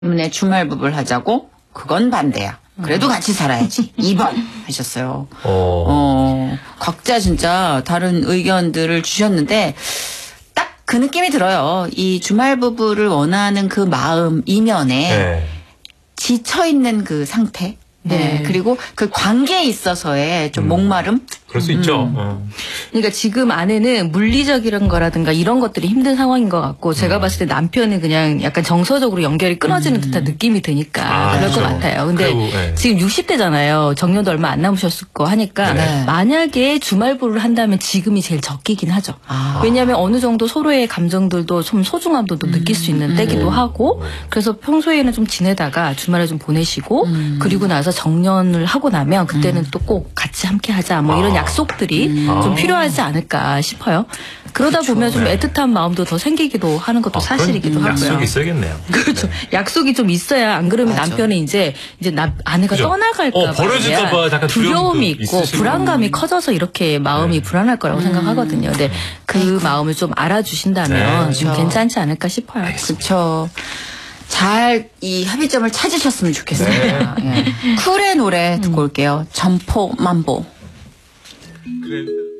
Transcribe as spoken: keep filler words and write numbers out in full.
때문에 주말부부를 하자고? 그건 반대야. 그래도 같이 살아야지. 이 번 하셨어요. 어. 어, 각자 진짜 다른 의견들을 주셨는데 딱 그 느낌이 들어요. 이 주말부부를 원하는 그 마음 이면에 네. 지쳐있는 그 상태. 네. 네. 그리고 그 관계에 있어서의 좀 음. 목마름? 그럴 수 음. 있죠. 어. 그러니까 지금 아내는 물리적인 거라든가 이런 것들이 힘든 상황인 것 같고 제가 음. 봤을 때 남편은 그냥 약간 정서적으로 연결이 끊어지는 음. 듯한 느낌이 드니까 아, 그럴 그렇죠. 것 같아요. 근데 그리고, 네. 지금 육십 대잖아요. 정년도 얼마 안 남으셨을 거 하니까 네. 만약에 주말부를 한다면 지금이 제일 적기긴 하죠. 아. 왜냐하면 어느 정도 서로의 감정들도 좀 소중함도 음. 느낄 수 있는 때기도 음. 하고 그래서 평소에는 좀 지내다가 주말에 좀 보내시고 음. 그리고 나서 정년을 하고 나면 그때는 음. 또 꼭 같이 함께 하자 뭐 이런 아. 약속들이 음. 좀 필요하지 않을까 싶어요. 그러다 그렇죠. 보면 좀 애틋한 마음도 더 생기기도 하는 것도 아, 사실이기도 하고요. 약속이 있어야겠네요. 그렇죠. 네. 약속이 좀 있어야 안 그러면 맞아. 남편이 이제 이제 나, 아내가 그렇죠. 떠나갈까 어, 버려질까 봐 두려움이 있고 불안감이 음. 커져서 이렇게 마음이 네. 불안할 거라고 음. 생각하거든요. 근데 그 음. 마음을 좀 알아주신다면 네. 좀 그렇죠. 괜찮지 않을까 싶어요. 그렇죠. 잘 이 합의점을 찾으셨으면 좋겠습니다. 네. 예. 쿨의 노래 듣고 올게요. 점포 만보. 그래.